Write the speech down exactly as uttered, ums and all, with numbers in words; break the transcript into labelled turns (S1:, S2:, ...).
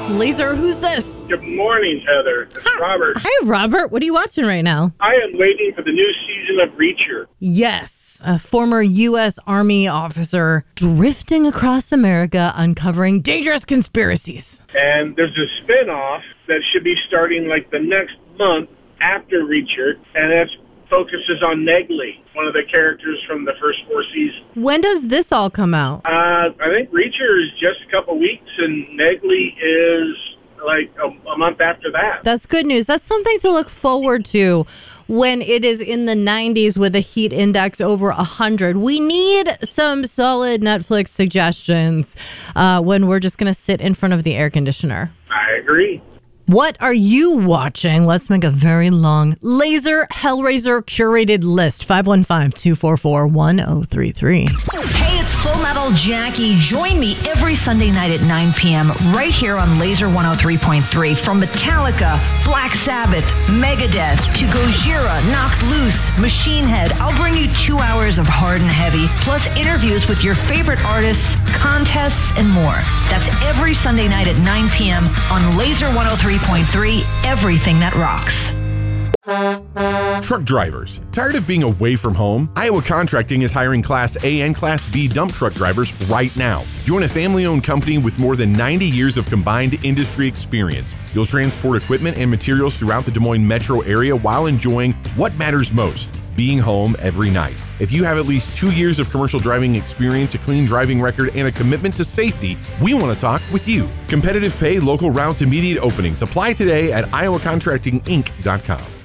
S1: Laser, who's this?
S2: Good morning, Heather. It's
S1: Hi.
S2: Robert.
S1: Hi, Robert. What are you watching right now?
S2: I am waiting for the new season of Reacher.
S1: Yes, a former U S Army officer drifting across America uncovering dangerous conspiracies.
S2: And there's a spin-off that should be starting like the next month after Reacher, and that focuses on Negley, one of the characters from the first four seasons.
S1: When does this all come out?
S2: Uh, I think Reacher is just a couple weeks, and Negley is like a, a month after that.
S1: That's good news. That's something to look forward to when it is in the nineties with a heat index over one hundred. We need some solid Netflix suggestions uh, when we're just going to sit in front of the air conditioner.
S2: I agree.
S1: What are you watching? Let's make a very long Laser Hellraiser curated list. five one five, two four four, one zero three three.
S3: Hey, it's Full Metal Jackie. Join me every Sunday night at nine p.m. right here on Laser one oh three point three. From Metallica, Black Sabbath, Megadeth, to Gojira, Knocked Loose, Machine Head. I'll bring you two hours of hard and heavy, plus interviews with your favorite artists, contests, and more. That's every Sunday night at nine p.m. on Laser one oh three point three, everything that rocks.
S4: Truck drivers, tired of being away from home? Iowa Contracting is hiring Class A and Class B dump truck drivers right now. Join a family-owned company with more than ninety years of combined industry experience. You'll transport equipment and materials throughout the Des Moines metro area while enjoying what matters most: being home every night. If you have at least two years of commercial driving experience, a clean driving record, and a commitment to safety, we want to talk with you. Competitive pay, local routes, immediate openings. Apply today at iowa contracting inc dot com.